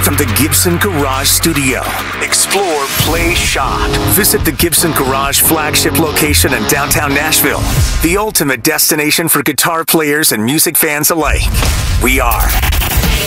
from the Gibson Garage Studio. Explore, play, shop. Visit the Gibson Garage flagship location in downtown Nashville, the ultimate destination for guitar players and music fans alike. We are